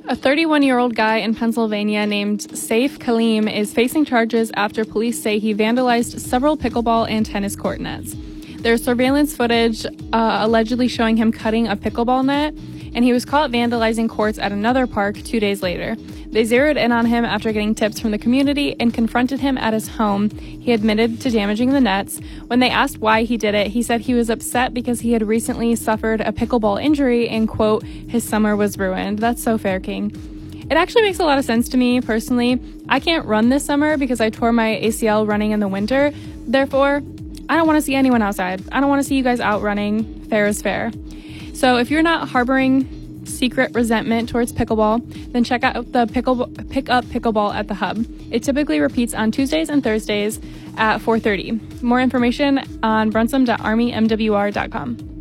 A 31-year-old guy in Pennsylvania named Saif Kaleem is facing charges after police say he vandalized several pickleball and tennis court nets. There's surveillance footage allegedly showing him cutting a pickleball net, and he was caught vandalizing courts at another park 2 days later. They zeroed in on him after getting tips from the community and confronted him at his home. He admitted to damaging the nets. When they asked why he did it, he said he was upset because he had recently suffered a pickleball injury and, quote, his summer was ruined. That's so fair, King. It actually makes a lot of sense to me personally. I can't run this summer because I tore my ACL running in the winter. Therefore, I don't want to see anyone outside. I don't want to see you guys out running. Fair is fair. So if you're not harboring secret resentment towards pickleball, then check out the Pick Up Pickleball at the Hub. It typically repeats on Tuesdays and Thursdays at 4:30. More information on brunsum.armymwr.com.